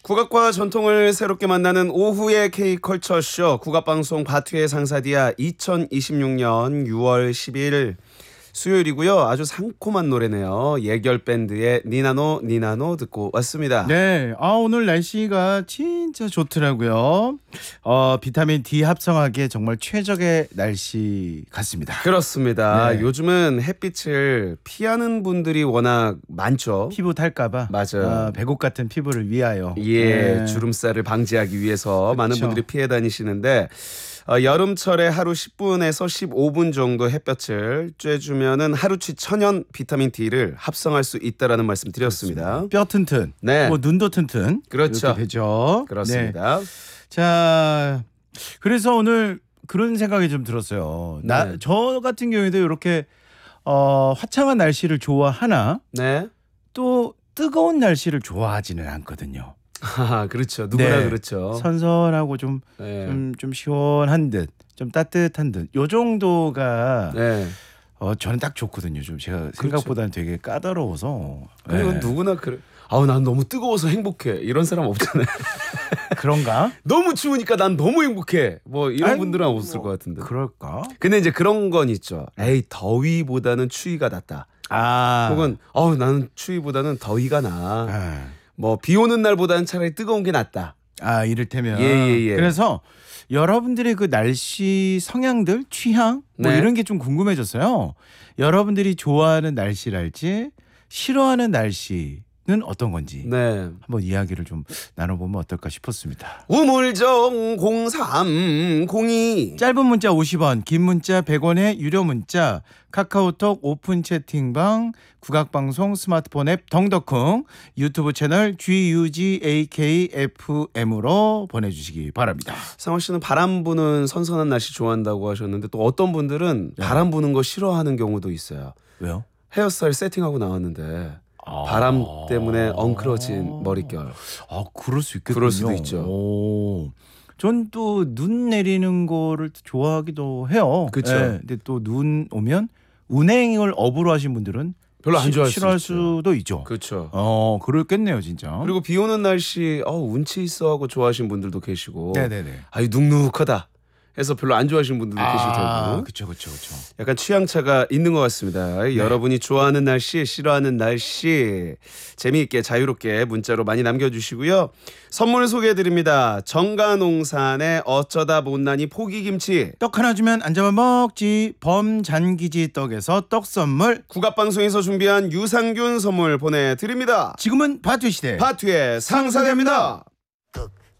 국악과 전통을 새롭게 만나는 오후의 K컬처쇼 국악방송 바투의 상사디아 2026년 6월 10일 수요일이고요. 아주 상콤한 노래네요. 예결밴드의 니나노 듣고 왔습니다. 네, 오늘 날씨가 진짜 좋더라고요. 비타민 D 합성하기에 정말 최적의 날씨 같습니다. 그렇습니다. 네. 요즘은 햇빛을 피하는 분들이 워낙 많죠. 피부 탈까봐. 맞아요. 배곡 같은 피부를 위하여. 예, 네. 주름살을 방지하기 위해서 그렇죠. 많은 분들이 피해 다니시는데 여름철에 하루 10분에서 15분 정도 햇볕을 쬐주면은 하루치 천연 비타민 D를 합성할 수 있다라는 말씀 드렸습니다. 뼈 튼튼, 네. 뭐 눈도 튼튼. 그렇죠. 이렇게 되죠. 그렇습니다. 네. 자, 그래서 오늘 그런 생각이 좀 들었어요. 네. 저 같은 경우에도 이렇게 화창한 날씨를 좋아하나 네. 또 뜨거운 날씨를 좋아하지는 않거든요. 그렇죠. 누구나 네. 그렇죠. 선선하고 좀 시원한 듯, 좀 따뜻한 듯. 요 정도가 네. 저는 딱 좋거든요. 좀 제가 생각보다는 되게 까다로워서. 그건 네. 누구나 그래. 난 너무 뜨거워서 행복해. 이런 사람 없잖아요. 그런가? 너무 추우니까 난 너무 행복해. 뭐 이런 아니, 분들은 없을 것 같은데. 그럴까? 근데 이제 그런 건 있죠. 에이, 더위보다는 추위가 낫다. 혹은 나는 추위보다는 더위가 나. 뭐 비 오는 날보다는 차라리 뜨거운 게 낫다. 이를테면. 예. 그래서 여러분들의 그 날씨 성향들, 취향 뭐 네. 이런 게 좀 궁금해졌어요. 여러분들이 좋아하는 날씨랄지 싫어하는 날씨는 어떤 건지 네. 한번 이야기를 좀 나눠보면 어떨까 싶었습니다. 우물정 0302 짧은 문자 50원, 긴 문자 100원의 유료 문자, 카카오톡 오픈 채팅방, 국악방송 스마트폰 앱 덩덕쿵, 유튜브 채널 GUGAKFM으로 보내주시기 바랍니다. 상원 씨는 바람 부는 선선한 날씨 좋아한다고 하셨는데 또 어떤 분들은 바람 부는 거 싫어하는 경우도 있어요. 왜요? 헤어스타일 세팅하고 나왔는데 바람 때문에 엉클어진 머릿결. 그럴 수 있겠군요. 그럴 수도 있죠. 전 또 눈 내리는 거를 좋아하기도 해요. 그쵸. 네, 근데 또 눈 오면 운행을 업으로 하신 분들은 별로 안 좋아할 싫어할 수 있죠. 수도 있죠. 그렇죠. 그렇겠네요, 진짜. 그리고 비 오는 날씨 운치 있어 하고 좋아하시는 분들도 계시고. 네네네. 눅눅하다 해서 별로 안 좋아하시는 분들도 계실 테고. 그렇죠. 약간 취향차가 있는 것 같습니다. 네. 여러분이 좋아하는 날씨, 싫어하는 날씨 재미있게 자유롭게 문자로 많이 남겨주시고요. 선물 소개해드립니다. 정가농산의 어쩌다 못난이 포기김치, 떡 하나 주면 안 잡아먹지 범잔기지 떡에서 떡 선물. 국악방송에서 준비한 유산균 선물 보내드립니다. 지금은 바투 시대. 바투의 상사됩니다.